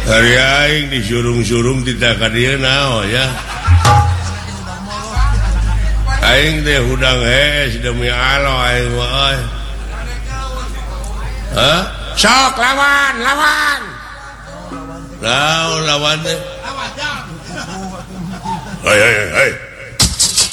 disurung-surung tidak ya deh udang demi sok lawan lawan deh